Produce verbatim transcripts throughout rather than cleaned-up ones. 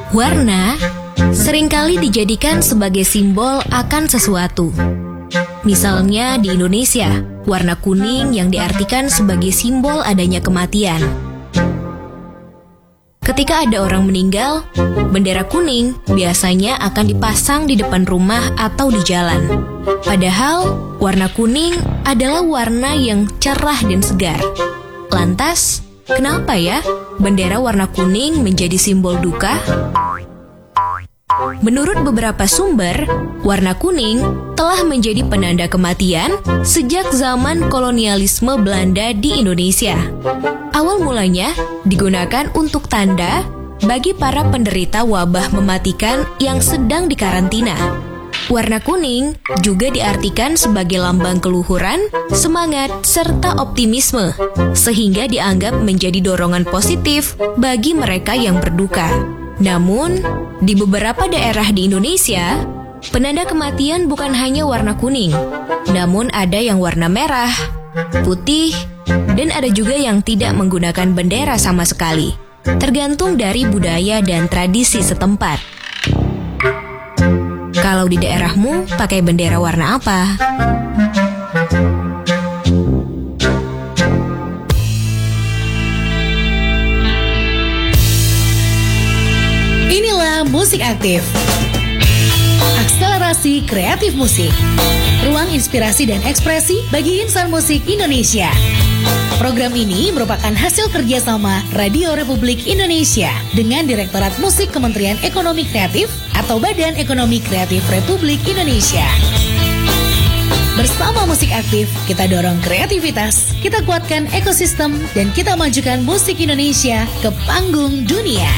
Warna seringkali dijadikan sebagai simbol akan sesuatu. Misalnya di Indonesia, warna kuning yang diartikan sebagai simbol adanya kematian. Ketika ada orang meninggal, bendera kuning biasanya akan dipasang di depan rumah atau di jalan. Padahal, warna kuning adalah warna yang cerah dan segar. Lantas, kenapa ya bendera warna kuning menjadi simbol duka? Menurut beberapa sumber, warna kuning telah menjadi penanda kematian sejak zaman kolonialisme Belanda di Indonesia. Awal mulanya digunakan untuk tanda bagi para penderita wabah mematikan yang sedang dikarantina. Warna kuning juga diartikan sebagai lambang keluhuran, semangat, serta optimisme, sehingga dianggap menjadi dorongan positif bagi mereka yang berduka. Namun, di beberapa daerah di Indonesia, penanda kematian bukan hanya warna kuning, namun ada yang warna merah, putih, dan ada juga yang tidak menggunakan bendera sama sekali, tergantung dari budaya dan tradisi setempat. Kalau di daerahmu, pakai bendera warna apa? Inilah Musik Aktif, akselerasi kreatif musik, ruang inspirasi dan ekspresi bagi insan musik Indonesia. Program ini merupakan hasil kerjasama Radio Republik Indonesia dengan Direktorat Musik Kementerian Ekonomi Kreatif atau Badan Ekonomi Kreatif Republik Indonesia. Bersama Musik Aktif, kita dorong kreativitas, kita kuatkan ekosistem, dan kita majukan musik Indonesia ke panggung dunia.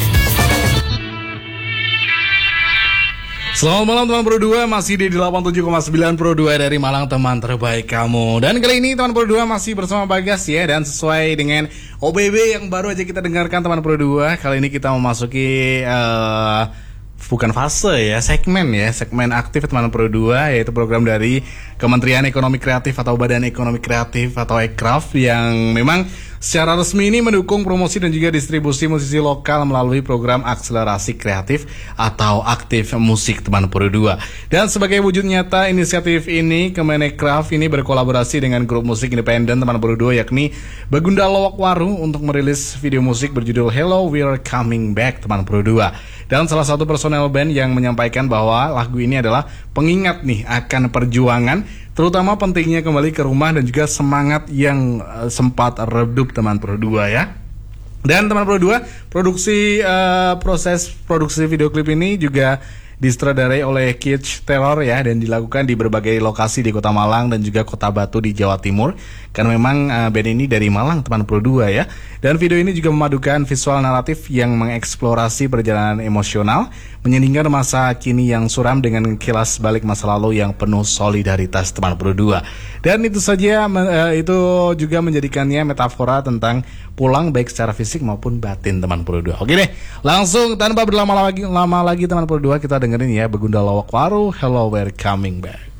Selamat malam teman Pro dua, masih di delapan puluh tujuh koma sembilan Pro dua dari Malang, teman terbaik kamu. Dan kali ini teman Pro dua masih bersama Bagas ya. Dan sesuai dengan O B B yang baru aja kita dengarkan teman Pro dua, kali ini kita memasuki uh, bukan fase ya, segmen ya, segmen aktif teman Pro dua, yaitu program dari Kementerian Ekonomi Kreatif atau Badan Ekonomi Kreatif atau Ekraf, yang memang secara resmi ini mendukung promosi dan juga distribusi musisi lokal melalui program akselerasi kreatif atau aktif musik teman Pro dua. Dan sebagai wujud nyata inisiatif ini, Kemenekraf ini berkolaborasi dengan grup musik independen teman Pro dua, yakni Begunda Lowokwaru, untuk merilis video musik berjudul Hello We're Coming Back teman Pro dua. Dan salah satu personel band yang menyampaikan bahwa lagu ini adalah pengingat nih akan perjuangan, terutama pentingnya kembali ke rumah dan juga semangat yang uh, sempat redup teman Pro dua ya. Dan teman Pro dua, produksi uh, proses produksi video klip ini juga disutradarai oleh Kitsch Terror ya, dan dilakukan di berbagai lokasi di Kota Malang dan juga Kota Batu di Jawa Timur. Karena memang uh, band ini dari Malang teman Pro dua ya. Dan video ini juga memadukan visual naratif yang mengeksplorasi perjalanan emosional, menyandingkan masa kini yang suram dengan kilas balik masa lalu yang penuh solidaritas teman Pro dua. Dan itu saja uh, itu juga menjadikannya metafora tentang pulang baik secara fisik maupun batin teman Pro dua. Oke deh, langsung tanpa berlama lagi lama lagi teman Pro dua, kita dengerin ya Begunda Lowokwaru, Hello We're Coming Back.